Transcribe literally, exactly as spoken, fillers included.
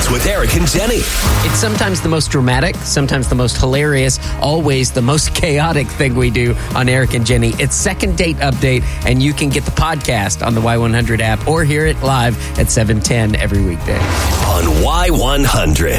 Mornings with Eric and Jenny. It's sometimes the most dramatic, sometimes the most hilarious, always the most chaotic thing we do on Eric and Jenny. It's Second Date Update, and you can get the podcast on the Y one hundred app or hear it live at seven ten every weekday. On Y one hundred.